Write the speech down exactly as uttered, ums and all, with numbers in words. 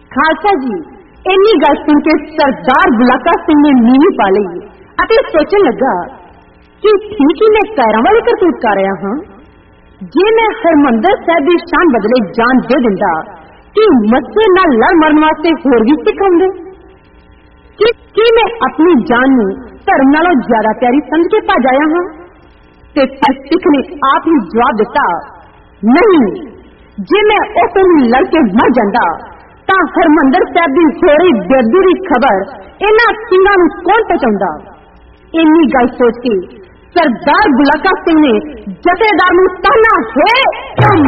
खालसा जी इन्नी गल सुन के सरदार बुलाका सिंह ने नीवी पा ली अते सोचन लगा कि ठीक ही मैं कैरां वाली करतूत कर रहा हाँ। जे मैं हरमंदर साहब की शान बदले जान दे दिंदा कि मस्से नाल लड़ मरन वास्ते होर भी सिख आउंदे कि, कि मैं अपनी जान नूं धर्म नालों ज्यादा प्यारी समझ के भज आया हाँ। ते सिख ने आप ही जवाब दिता, नहीं, जे मैं उस लड़ के मर जांदा तां हरमंदर साहब की हो रही बेअदबी की खबर इन्हां सिंघां नूं कौन पहुंचाउंदा। इन्नी गल सोच के सरदार बुलाका सिंह ने जथेदार नूं ताना है